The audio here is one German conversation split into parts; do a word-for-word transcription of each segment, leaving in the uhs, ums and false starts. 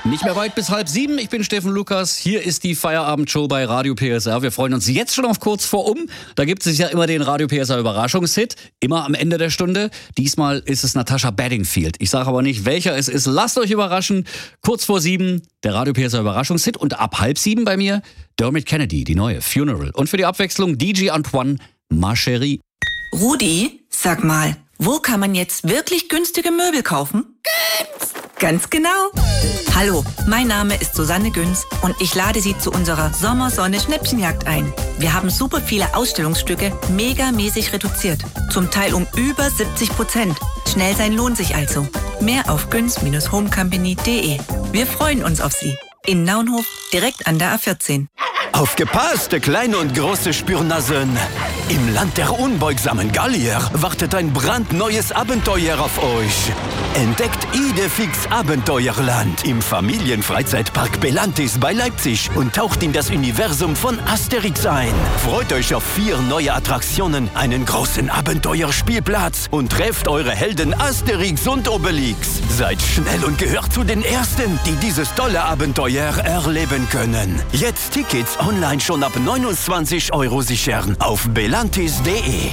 Nicht mehr weit bis halb sieben. Ich bin Steffen Lukas. Hier ist die Feierabendshow bei Radio P S R. Wir freuen uns jetzt schon auf kurz vor um. Da gibt es ja immer den Radio P S R Überraschungshit. Immer am Ende der Stunde. Diesmal ist es Natasha Bedingfield. Ich sage aber nicht, welcher es ist. Lasst euch überraschen. Kurz vor sieben der Radio P S R Überraschungshit. Und ab halb sieben bei mir Dermot Kennedy, die neue Funeral. Und für die Abwechslung D J Antoine, Ma Chérie. Rudi, sag mal, wo kann man jetzt wirklich günstige Möbel kaufen? Günz! Ganz genau. Hallo, mein Name ist Susanne Günz und ich lade Sie zu unserer Sommersonne-Schnäppchenjagd ein. Wir haben super viele Ausstellungsstücke megamäßig reduziert. Zum Teil um über siebzig Prozent. Schnell sein lohnt sich also. Mehr auf günz Bindestrich homecompany punkt de. Wir freuen uns auf Sie. In Naunhof, direkt an der A vierzehn. Aufgepasst, kleine und große Spürnasen! Im Land der unbeugsamen Gallier wartet ein brandneues Abenteuer auf euch. Entdeckt Idefix Abenteuerland im Familienfreizeitpark Belantis bei Leipzig und taucht in das Universum von Asterix ein. Freut euch auf vier neue Attraktionen, einen großen Abenteuerspielplatz und trefft eure Helden Asterix und Obelix. Seid schnell und gehört zu den Ersten, die dieses tolle Abenteuer erleben können. Jetzt Tickets online schon ab neunundzwanzig Euro sichern auf belantis punkt de.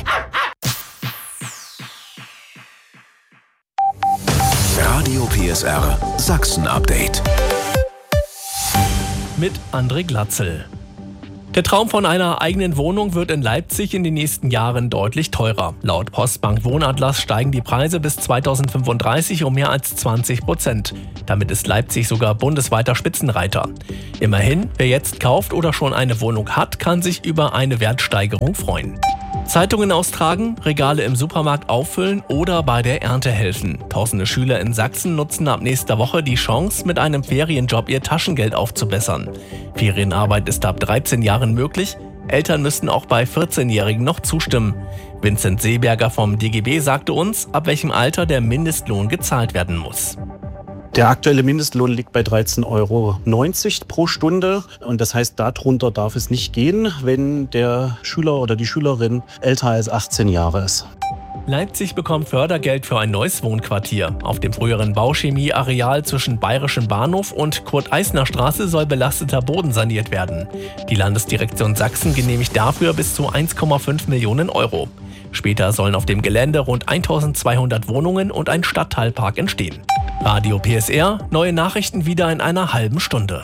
Radio P S R Sachsen-Update. Mit André Glatzel. Der Traum von einer eigenen Wohnung wird in Leipzig in den nächsten Jahren deutlich teurer. Laut Postbank Wohnatlas steigen die Preise bis zweitausendfünfunddreißig um mehr als zwanzig Prozent. Damit ist Leipzig sogar bundesweiter Spitzenreiter. Immerhin, wer jetzt kauft oder schon eine Wohnung hat, kann sich über eine Wertsteigerung freuen. Zeitungen austragen, Regale im Supermarkt auffüllen oder bei der Ernte helfen. Tausende Schüler in Sachsen nutzen ab nächster Woche die Chance, mit einem Ferienjob ihr Taschengeld aufzubessern. Ferienarbeit ist ab dreizehn Jahren möglich. Eltern müssten auch bei vierzehnjährigen noch zustimmen. Vincent Seeberger vom D G B sagte uns, ab welchem Alter der Mindestlohn gezahlt werden muss. Der aktuelle Mindestlohn liegt bei dreizehn Euro neunzig pro Stunde und das heißt, darunter darf es nicht gehen, wenn der Schüler oder die Schülerin älter als achtzehn Jahre ist. Leipzig bekommt Fördergeld für ein neues Wohnquartier. Auf dem früheren Bauchemie-Areal zwischen Bayerischen Bahnhof und Kurt-Eisner-Straße soll belasteter Boden saniert werden. Die Landesdirektion Sachsen genehmigt dafür bis zu eins Komma fünf Millionen Euro. Später sollen auf dem Gelände rund eintausendzweihundert Wohnungen und ein Stadtteilpark entstehen. Radio P S R, neue Nachrichten wieder in einer halben Stunde.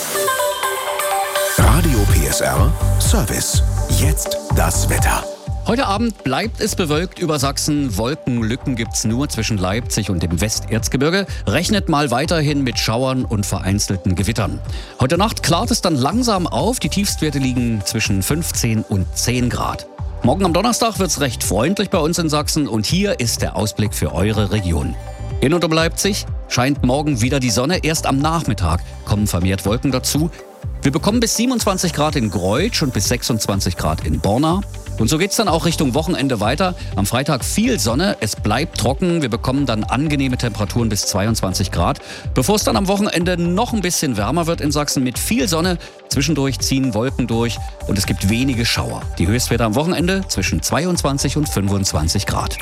Radio P S R Service. Jetzt das Wetter. Heute Abend bleibt es bewölkt über Sachsen. Wolkenlücken gibt's nur zwischen Leipzig und dem Westerzgebirge. Rechnet mal weiterhin mit Schauern und vereinzelten Gewittern. Heute Nacht klart es dann langsam auf. Die Tiefstwerte liegen zwischen fünfzehn und zehn Grad. Morgen am Donnerstag wird's recht freundlich bei uns in Sachsen. Und hier ist der Ausblick für eure Region. In und um Leipzig scheint morgen wieder die Sonne. Erst am Nachmittag kommen vermehrt Wolken dazu. Wir bekommen bis siebenundzwanzig Grad in Greutsch und bis sechsundzwanzig Grad in Borna. Und so geht's dann auch Richtung Wochenende weiter. Am Freitag viel Sonne, es bleibt trocken. Wir bekommen dann angenehme Temperaturen bis zweiundzwanzig Grad. Bevor es dann am Wochenende noch ein bisschen wärmer wird in Sachsen mit viel Sonne. Zwischendurch ziehen Wolken durch und es gibt wenige Schauer. Die Höchstwerte am Wochenende zwischen zweiundzwanzig und fünfundzwanzig Grad.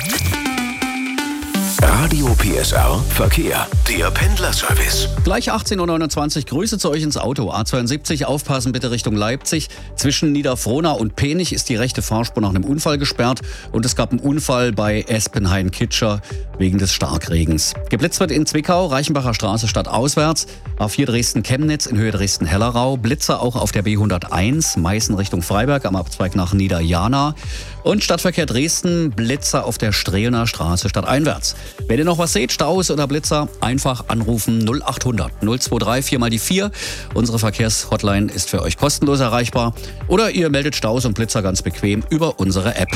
Radio P S R Verkehr. Der Pendlerservice. Gleich achtzehn Uhr neunundzwanzig. Grüße zu euch ins Auto. A zweiundsiebzig, aufpassen bitte Richtung Leipzig. Zwischen Niederfrohna und Penich ist die rechte Fahrspur nach einem Unfall gesperrt. Und es gab einen Unfall bei Espenhain-Kitscher wegen des Starkregens. Geblitzt wird in Zwickau, Reichenbacher Straße stadtauswärts. A vier Dresden-Chemnitz in Höhe Dresden-Hellerau. Blitzer auch auf der B hunderteins, Meißen Richtung Freiberg am Abzweig nach Niederjana. Und Stadtverkehr Dresden, Blitzer auf der Strehlner Straße stadteinwärts. Wenn ihr noch was seht, Staus oder Blitzer, einfach anrufen null achthundert null dreiundzwanzig vier mal die vier. Unsere Verkehrshotline ist für euch kostenlos erreichbar. Oder ihr meldet Staus und Blitzer ganz bequem über unsere App.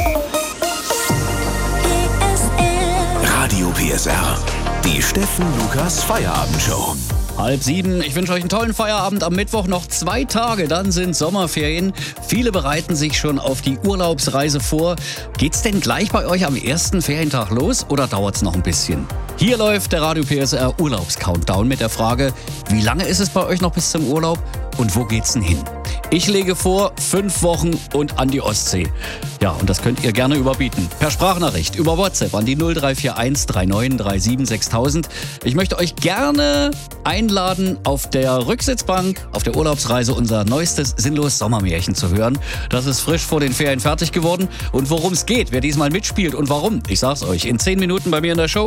Radio P S R. Die Steffen Lukas Feierabendshow. Halb sieben. Ich wünsche euch einen tollen Feierabend. Am Mittwoch noch zwei Tage, dann sind Sommerferien. Viele bereiten sich schon auf die Urlaubsreise vor. Geht's denn gleich bei euch am ersten Ferientag los oder dauert's noch ein bisschen? Hier läuft der Radio P S R Urlaubscountdown mit der Frage, wie lange ist es bei euch noch bis zum Urlaub und wo geht's denn hin? Ich lege vor, fünf Wochen und an die Ostsee. Ja, und das könnt ihr gerne überbieten. Per Sprachnachricht über WhatsApp an die null drei vier eins drei neun drei sieben sechstausend. Ich möchte euch gerne einladen, auf der Rücksitzbank, auf der Urlaubsreise unser neuestes sinnlos Sommermärchen zu hören. Das ist frisch vor den Ferien fertig geworden. Und worum es geht, wer diesmal mitspielt und warum, ich sag's euch, in zehn Minuten bei mir in der Show.